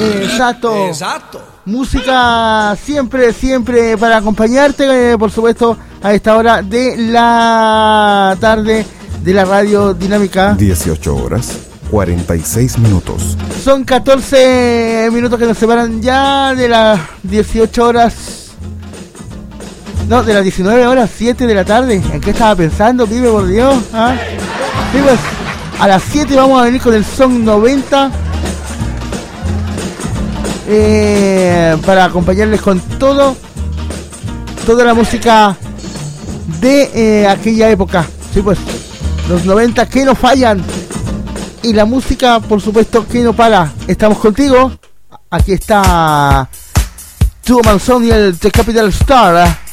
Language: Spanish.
Exacto. Música siempre para acompañarte, por supuesto, a esta hora de la tarde de la radio Dinámica. 18 horas, 46 minutos. Son 14 minutos que nos separan ya de las 18 horas. No, de las 19 horas, 7 de la tarde. ¿En qué estaba pensando, pibe, por Dios? ¿Ah? Sí, pues, a las 7 vamos a venir con el Son 90. Para acompañarles con toda la música de aquella época. Sí, pues, los 90 que no fallan. Y la música, por supuesto, que no para. Estamos contigo. Aquí está Two Man Song y el The Capital Star.